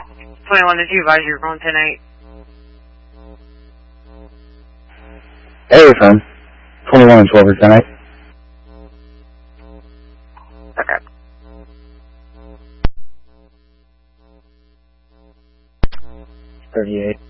21, did you advise you were going 10-8? Hey, friend. 21 and 12 or 10-8. Okay. $38.